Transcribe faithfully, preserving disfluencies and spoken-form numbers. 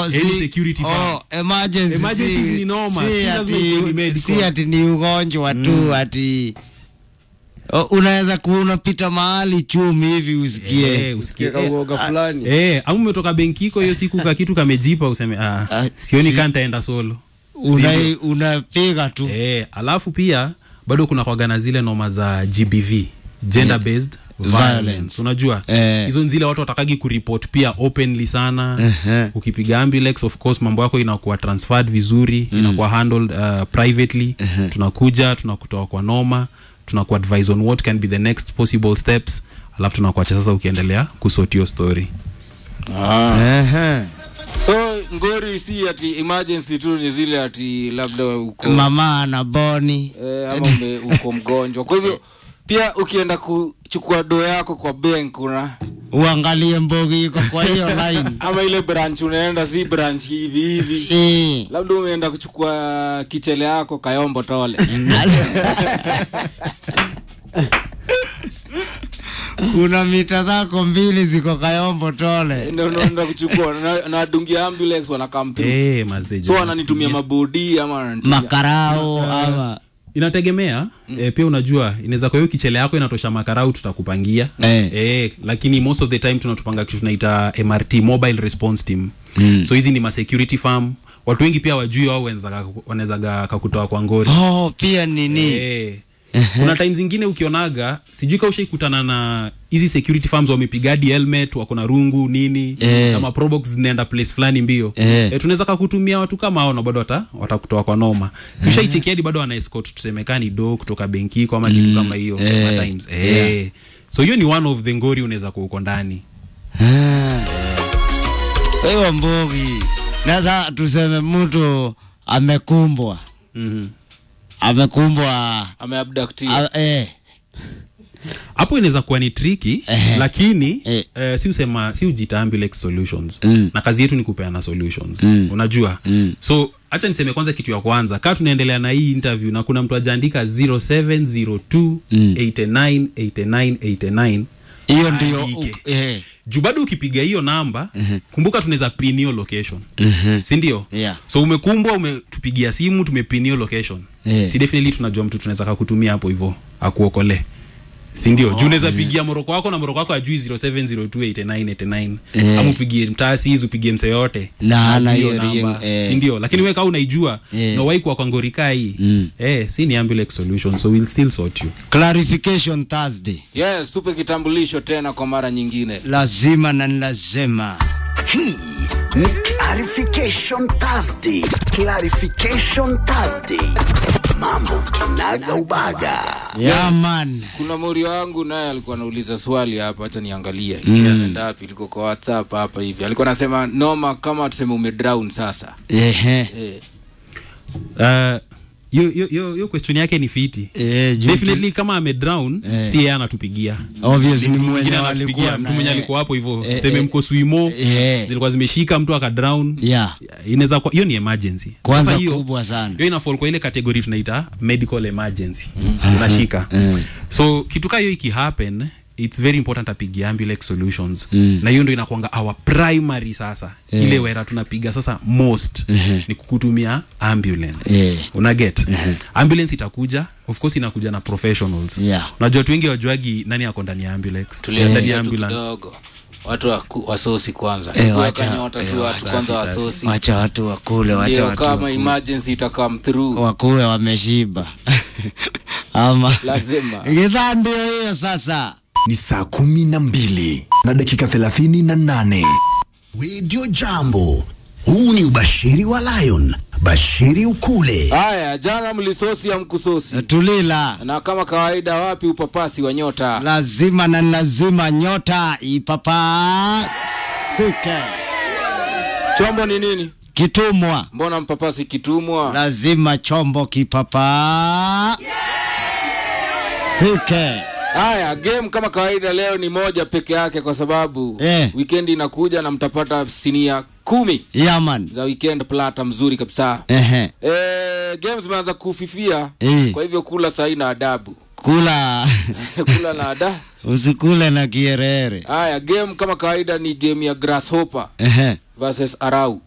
any security oh, firm. Emergency. Emergency si, ni normal. Si, si lazima ati, ni medical. Si ati ni ugonjwa tu mm. ati oh, unaweza kuunapita mahali chumi hivi usikie eh, usikie kauoga fulani. Eh, au umetoka benkiko hiyo siku ka kitu kamejipa useme ah, ah sioni si, kanta enda solo. Una unapiga tu. Eh, alafu pia bado kuna kwa gana zile noma za G B V, gender based yeah. violence. violence. Unajua? Hizo eh. zile watu watakagi kureport pia openly sana. Uh-huh. Ukipiga ambulance of course mambo yako inakuwa transferred vizuri, mm. inakuwa handled uh, privately. Uh-huh. Tunakuja, tunakutoa kwa noma, tunaku advise on what can be the next possible steps. Alafu tunakuacha sasa ukiendelea kusort your story. Ah. Uh-huh. So ngori si ati emergency tu ni zile ati labda uko mama na boni eh, ama ume, uko mgonjwa. Kwa hivyo pia ukienda kuchukua do yako kwa bank kuna uangalie mbogi iko kwa hiyo line ama ile branch unaenda si branch hivi hivi mm. labda umeenda kuchukua kichele yako Kayombo Tole kuna mita zako mbili ziko Kayombo Tole ndio unaenda kuchukua na, na dungia ambulance wana come through eh mazejo so ananitumia mabodi ama ananitumia makarao ama inategemea. Mm. E, pia unajua inaweza kwa hiyo kichele yako inatosha makarau tutakupangia. Eh. E, lakini most of the time tunatupanga kitu tunaita M R T, mobile response team. Mm. So hizi ni ma security firm. Watu wengi pia wajui wao wanaweza kukutoa kwa ngori. Oh, pia nini? Eh. Kuna times zingine ukionaga sijui kama ushaikutana na hizi security firms wamepiga helmet wako na rungu nini eh. kama probox zinaenda place fulani mbio eh. E, tunaweza kukutumia watu kama hao na bado wata watakutoa kwa noma. Si ushaichekia hadi bado wana escort tusemekani do kutoka benki kwa ama kitu mm. kama hiyo eh. times eh yeah. So hiyo ni one of the ngori unaweza kuuko ndani. Kwa hiyo mbogi naza tuseme mtu amekumbwa. Mhm. Amekumbwa ameabductiwa eh hapo inaweza kuwa ni tricky eh, lakini eh. Uh, si usema si ujita ambulance solutions mm. na kazi yetu ni kupeana solutions mm. unajua mm. So acha niseme kwanza kitu ya kwanza kama tunaendelea na hii interview na kuna mtu ajaandika zero seven zero two eight nine eight nine eight nine hiyo ndio eh juu bado ukipiga hiyo namba uh-huh. kumbuka tunaweza pin hiyo location uh-huh. si ndio yeah. So umekumbwa umetupigia simu tumepin hiyo location yeah. Si definitely tunajua mtu tunaweza kukutumia hapo hivyo akuokole si ndio? Oh, juu unaweza yeah. pigia moroko wako na moroko wako ajui zero seven zero two eight nine eight nine yeah. ama upigie mtaasi hizo upigie mse yote na na hiyo namba eh. si ndio? Lakini wewe kama unaijua yeah. na wai kwa kwa ngorika hii mm. eh si ni ambulance solution so we'll still sort you. Clarification Thursday. Yes, tupe kitambulisho tena kwa mara nyingine. Lazima na lazima. Hii ni Clarification Thursday. Clarification Thursday. Mambo kinaga ubaga. Yeah man. Kuna mori wangu naye alikuwa anauliza swali hapa acha niangalie. Mm. Anaenda wapi liko kwa WhatsApp hapa hivi. Alikuwa anasema noma kama tuseme umedrown sasa. Ehe. Eh. Uh Yo yo yo yo question yake ni fiti. Eh, definitely kama ame drown eh. si yeye anatupigia. Obviously ni mwenye alikuwa mtu mwenye alikuwa hapo hivyo. Eh, sema eh, mko swimo eh, zilikuwa zimeshika mtu aka drown. Yeah. Inaweza kwa hiyo ni emergency. Kwanza hiyo kubwa sana. Hiyo ina fall kwa ile category tunaita medical emergency. Mm-hmm. Unashika. Mm-hmm. So kitu kama hiyo iki happen it's very important apige ambulance solutions. Mm. Na hiyo ndio inakuanga our primary sasa. Yeah. Ile wera tunapiga sasa most uh-huh. ni kukutumia ambulance. Yeah. Una get? Uh-huh. Ambulance itakuja, of course inakuja na professionals. Yeah. Unajua watu wengi wajuagi nani ako ndani ya ambulance. Ndani ya ambulance. Kidogo. Watu wa wasosi kwanza. Eh, wacha watu eh, watu kwanza wasosi. Wacha watu wakule, wacha watu. Kama emergency ita come through. Wakule wameshiba. Ama lazima. Ngeza ndio hiyo sasa. Ni saa kumi na mbili na dakika thelathini na nane. Radio Jambo. Huu ni ubashiri wa Lion. Bashiri ukule. Haya, jana mlisosi ya mkusosi. Tulila. Na kama kawaida wapi upapasi wa nyota? Lazima na lazima nyota ipapa suke. Chombo ni nini? Kitumwa. Mbona mpapasi kitumwa? Lazima chombo kipapa suke. Haya, game kama kawaida leo ni moja peke yake kwa sababu eh. weekend inakuja na mtapata sinia kumi. Yeah man. Za weekend plata mzuri kabisa. Ehe. Eh, games zimeanza kufifia. Eh. Kwa hivyo kula sahi na adabu. Kula. Kula na adabu. Usikule na kierere. Haya, game kama kawaida ni game ya Grasshopper. Ehe. versus Arau.